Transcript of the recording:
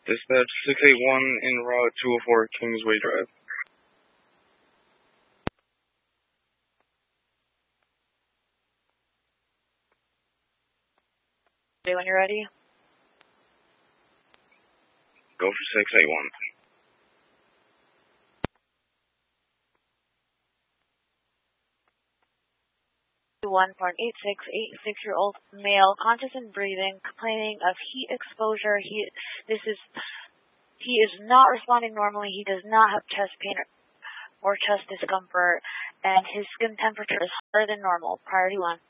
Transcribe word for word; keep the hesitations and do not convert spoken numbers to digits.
Dispatch six eight one en route two oh four Kingsway Drive. Okay, when you're ready. Go for six eight one. One for an eight six eight six year old male, conscious and breathing, complaining of heat exposure. He this is he is not responding normally. He does not have chest pain or, or chest discomfort, and his skin temperature is higher than normal. Priority one.